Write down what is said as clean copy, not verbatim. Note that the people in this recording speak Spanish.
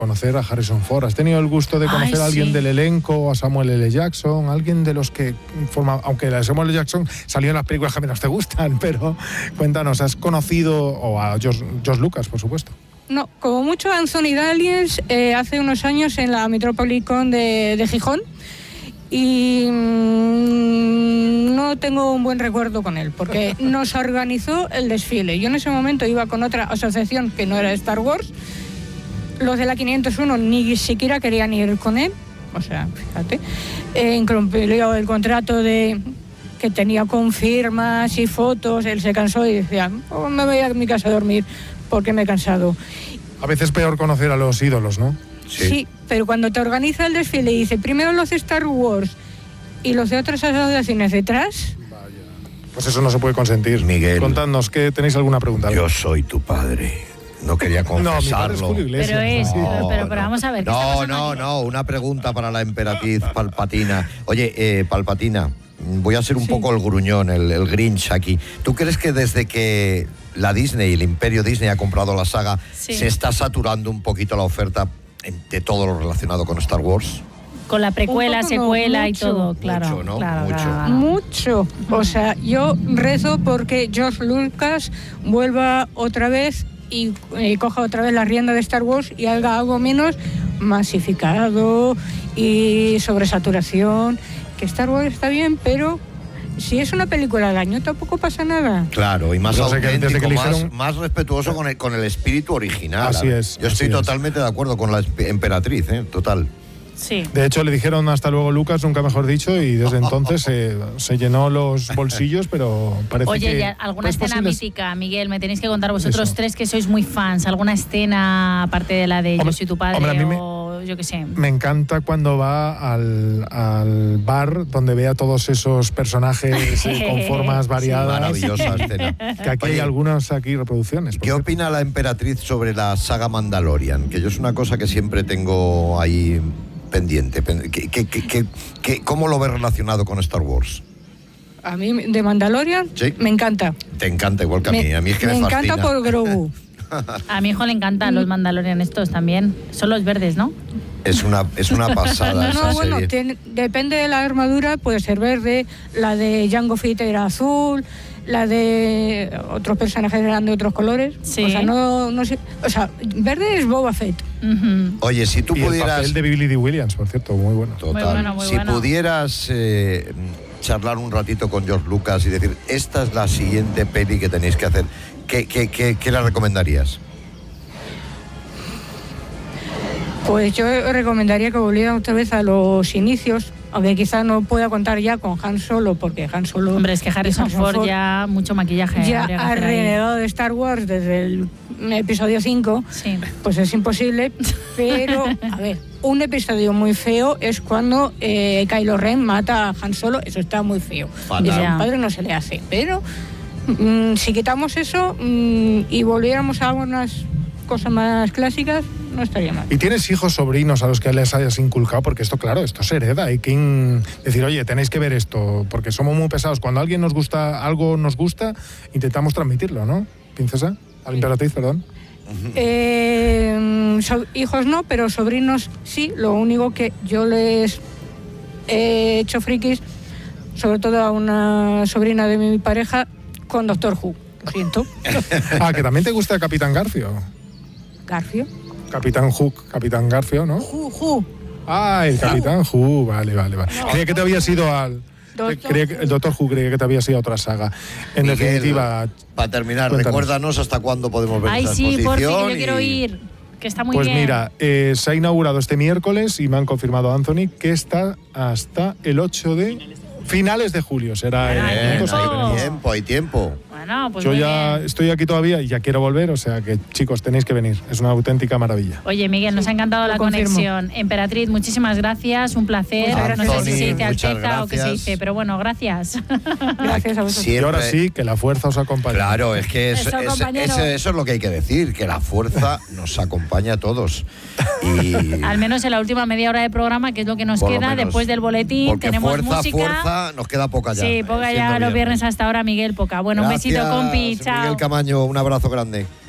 conocer a Harrison Ford. ¿Has tenido el gusto de conocer a alguien del elenco, a Samuel L. Jackson, alguien de los que forman, aunque la de Samuel L. Jackson salió en las películas que menos te gustan, pero cuéntanos, ¿has conocido, o a George Lucas, por supuesto? No, como mucho Anthony Daniels hace unos años en la Metropolicon de Gijón, y no tengo un buen recuerdo con él, porque nos organizó el desfile. Yo en ese momento iba con otra asociación que no era de Star Wars. Los de la 501 ni siquiera querían ir con él, o sea, fíjate, incumplió el contrato que tenía con firmas y fotos. Él se cansó y decía, me voy a mi casa a dormir porque me he cansado. A veces peor conocer a los ídolos, ¿no? Sí, pero cuando te organiza el desfile y dice primero los de Star Wars y los de otras asociaciones detrás... Vaya. Pues eso no se puede consentir. Miguel, contadnos, ¿que tenéis alguna pregunta? Yo soy tu padre. No quería confesarlo. No, mi padre es Julio Iglesias. Pero vamos a ver. No, una pregunta para la emperatriz Palpatina. Oye, Palpatina, voy a ser un poco el gruñón, el Grinch aquí. ¿Tú crees que desde que la Disney, el imperio Disney ha comprado la saga, se está saturando un poquito la oferta de todo lo relacionado con Star Wars? Con la precuela, secuela y todo, claro. Mucho, ¿no? Claro. Mucho. O sea, yo rezo porque George Lucas vuelva otra vez y coja otra vez la rienda de Star Wars y haga algo menos masificado y sobresaturación. Que Star Wars está bien, pero si es una película al año tampoco pasa nada. Claro, y más auténtico, que más respetuoso con el espíritu original. Así es. Yo estoy totalmente de acuerdo con la emperatriz, total. Sí. De hecho, le dijeron hasta luego Lucas, nunca mejor dicho, y desde entonces se llenó los bolsillos, pero parece que... Oye, ¿alguna escena mítica, Miguel? Me tenéis que contar vosotros tres que sois muy fans. ¿Alguna escena, aparte de la de Yo soy tu padre o yo qué sé? Me encanta cuando va al bar donde ve a todos esos personajes con formas variadas. Maravillosa escena. Que aquí hay algunas reproducciones. ¿Qué opina la emperatriz sobre la saga Mandalorian? Que yo es una cosa que siempre tengo ahí pendiente. ¿Cómo lo ves relacionado con Star Wars? A mí, de Mandalorian, me encanta. Te encanta igual que a mí. A mí es que me fascina. Me encanta por Grogu. A mi hijo le encantan los Mandalorian estos también. Son los verdes, ¿no? Es una pasada esa serie. Depende de la armadura, puede ser verde, la de Jango Fett era azul, la de otros personajes eran de otros colores. Sí. O sea, no sé, o sea, verde es Boba Fett. Oye, si tú pudieras... el papel de Billy Dee Williams, por cierto, muy bueno. Total. Muy si bueno. Pudieras charlar un ratito con George Lucas y decir, esta es la siguiente peli que tenéis que hacer, ¿qué le recomendarías? Pues yo recomendaría que volviera otra vez a los inicios, aunque quizás no pueda contar ya con Han Solo, porque Han Solo... Hombre, es que Harrison Ford ya mucho maquillaje. Ya ha renegado de Star Wars desde el episodio 5, sí. Pues es imposible, pero, a ver, un episodio muy feo es cuando Kylo Ren mata a Han Solo, eso está muy feo. Y a un padre no se le hace, pero si quitamos eso y volviéramos a algunas cosas más clásicas, no estaría mal. ¿Y tienes hijos, sobrinos a los que les hayas inculcado? Porque esto, claro, esto se hereda. Hay que decir, oye, tenéis que ver esto, porque somos muy pesados. Cuando a alguien nos gusta, algo nos gusta, intentamos transmitirlo, ¿no? Princesa, a la emperatriz, perdón. Hijos no, pero sobrinos sí. Lo único que yo les he hecho frikis, sobre todo a una sobrina de mi pareja, con Doctor Who. Lo siento. Que también te gusta Capitán Garfio. ¿Garfio? Capitán Hook, Capitán Garfio, ¿no? Who. El Capitán Who, vale. No. Creía que te había sido el Doctor Who creía que te había sido otra saga. En Miguel, definitiva... Para terminar, cuéntanos. Recuérdanos hasta cuándo podemos ver esa exposición. Sí, por fin, yo quiero ir, que está muy bien. Pues mira, se ha inaugurado este miércoles y me han confirmado, Anthony, que está hasta el 8 de... Finales de julio será Hay tiempo. Bueno, pues yo ya estoy aquí todavía y ya quiero volver, o sea que, chicos, tenéis que venir. Es una auténtica maravilla. Oye, Miguel, nos ha encantado la conexión. Emperatriz, muchísimas gracias, un placer. Anthony, no sé si se dice muchas Alteza o qué se dice, pero bueno, gracias. Gracias a vosotros. Y ahora sí, que la fuerza os acompañe. Claro, es que eso es lo que hay que decir, que la fuerza nos acompaña a todos. Y al menos en la última media hora de programa, que es lo que nos queda después del boletín. Porque tenemos fuerza, nos queda poca ya. Sí, poca ya los viernes hasta ahora, Miguel, poca. Bueno, Gracias, un besito, compi, chao. Miguel Camaño, un abrazo grande.